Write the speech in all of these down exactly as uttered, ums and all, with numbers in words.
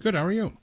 Good. How are you?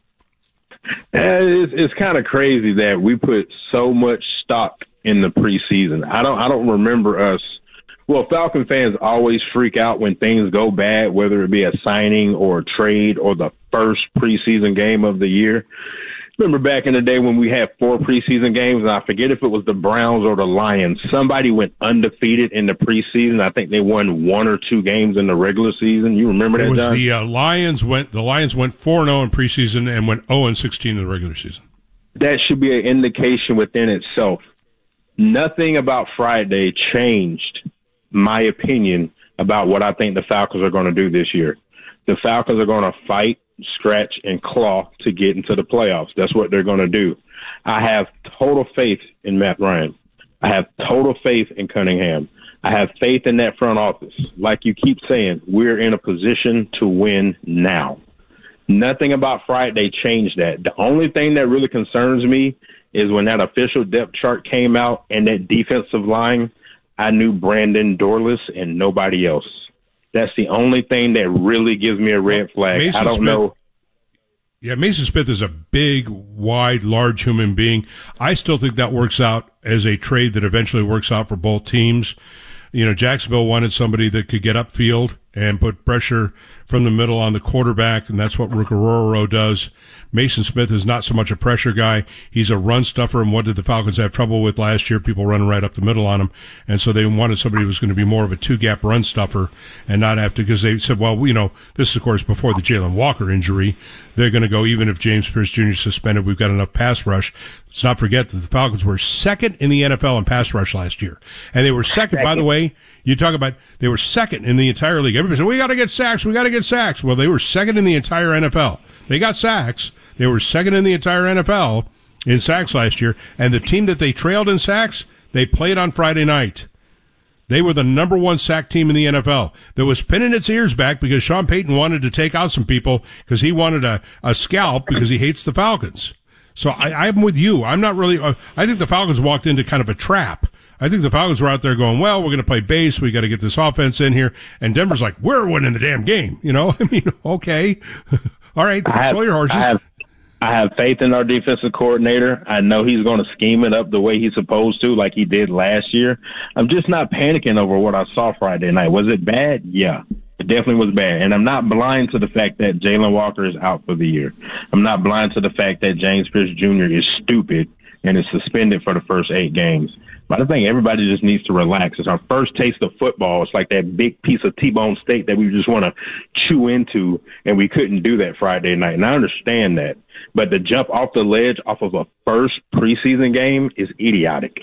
It's, it's kind of crazy that we put so much stock in the preseason. I don't I don't remember us. Well, Falcon fans always freak out when things go bad, whether it be a signing or a trade or the first preseason game of the year. Remember back in the day when we had four preseason games, and I forget if it was the Browns or the Lions, somebody went undefeated in the preseason. I think they won one or two games in the regular season. You remember it that, was John? The uh, Lions went the Lions went four and oh in preseason and went oh and sixteen in the regular season. That should be an indication within itself. Nothing about Friday changed my opinion about what I think the Falcons are going to do this year. The Falcons are going to fight, scratch, and claw to get into the playoffs. That's what they're going to do. I have total faith in Matt Ryan. I have total faith in Cunningham. I have faith in that front office. Like you keep saying, we're in a position to win now. Nothing about Friday changed that. The only thing that really concerns me is when that official depth chart came out and that defensive line, I knew Brandon Dorlus and nobody else. That's the only thing that really gives me a red flag. Mason I don't Smith, know. Yeah, Mason Smith is a big, wide, large human being. I still think that works out as a trade that eventually works out for both teams. You know, Jacksonville wanted somebody that could get upfield and put pressure from the middle on the quarterback, and that's what Rukeroro does. Mason Smith is not so much a pressure guy. He's a run stuffer, and what did the Falcons have trouble with last year? People running right up the middle on him. And so they wanted somebody who was going to be more of a two-gap run stuffer and not have to, because they said, well, you know, this is, of course, before the Jalen Walker injury. They're going to go, even if James Pierce Junior is suspended, we've got enough pass rush. Let's not forget that the Falcons were second in the N F L in pass rush last year. And they were second, by the way, you talk about, they were second in the entire league. Everybody said, we got to get sacks, we got to get sacks. Well, they were second in the entire N F L. They got sacks. They were second in the entire N F L in sacks last year. And the team that they trailed in sacks, they played on Friday night. They were the number one sack team in the N F L that was pinning its ears back because Sean Payton wanted to take out some people because he wanted a, a scalp because he hates the Falcons. So I, I'm with you. I'm not really, uh, I think the Falcons walked into kind of a trap. I think the Falcons were out there going, well, we're going to play base. We got to get this offense in here. And Denver's like, we're winning the damn game. You know, I mean, okay. All right. Have, slow your horses. I have, I have faith in our defensive coordinator. I know he's going to scheme it up the way he's supposed to, like he did last year. I'm just not panicking over what I saw Friday night. Was it bad? Yeah, it definitely was bad. And I'm not blind to the fact that Jalen Walker is out for the year. I'm not blind to the fact that James Pierce Junior is stupid and is suspended for the first eight games. But I think everybody just needs to relax. It's our first taste of football. It's like that big piece of T-bone steak that we just want to chew into, and we couldn't do that Friday night. And I understand that. But to jump off the ledge off of a first preseason game is idiotic.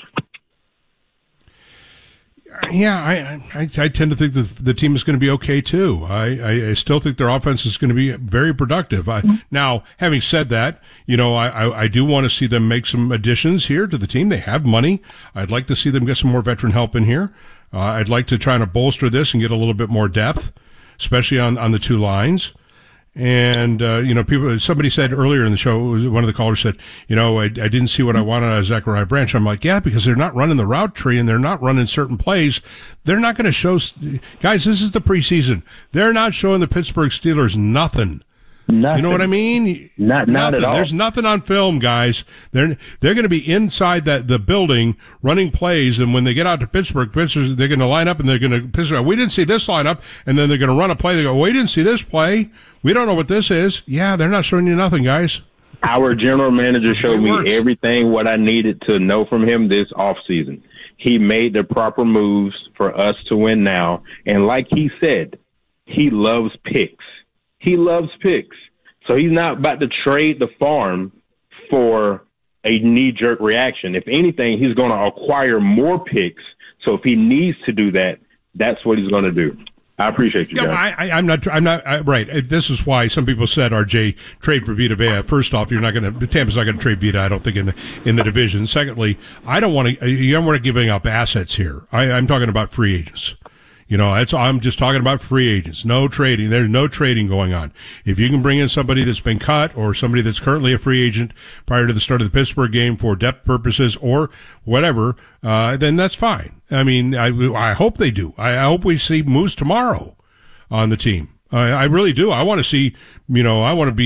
Yeah, I, I I tend to think that the team is going to be okay too. I, I, I still think their offense is going to be very productive. I, now, having said that, you know, I, I, I do want to see them make some additions here to the team. They have money. I'd like to see them get some more veteran help in here. Uh, I'd like to try to bolster this and get a little bit more depth, especially on, on the two lines. And, uh, you know, people, somebody said earlier in the show, one of the callers said, you know, I, I didn't see what I wanted out of Zachariah Branch. I'm like, yeah, because they're not running the route tree and they're not running certain plays. They're not going to show, guys, this is the preseason. They're not showing the Pittsburgh Steelers nothing. Nothing. You know what I mean? Not, not nothing. at all. There's nothing on film, guys. They're they're going to be inside that the building running plays, and when they get out to Pittsburgh, Pittsburgh they're going to line up and they're going to Pittsburgh. We didn't see this lineup, and then they're going to run a play. They go, we didn't see this play. We don't know what this is. Yeah, they're not showing you nothing, guys. Our general manager showed me works. everything what I needed to know from him this offseason. He made the proper moves for us to win now, and like he said, he loves picks. He loves picks. So he's not about to trade the farm for a knee-jerk reaction. If anything, he's going to acquire more picks. So if he needs to do that, that's what he's going to do. I appreciate you, yeah, John. I, I, I'm not. I'm not I, right. This is why some people said, "R J, trade for Vita Vea." First off, you're not going to. Tampa's not going to trade Vita. I don't think in the in the division. Secondly, I don't want to. You don't want to giving up assets here. I, I'm talking about free agents. You know, it's, I'm just talking about free agents. No trading. There's no trading going on. If you can bring in somebody that's been cut or somebody that's currently a free agent prior to the start of the Pittsburgh game for depth purposes or whatever, uh, then that's fine. I mean, I, I hope they do. I, I hope we see moves tomorrow on the team. I, I really do. I want to see, you know, I want to be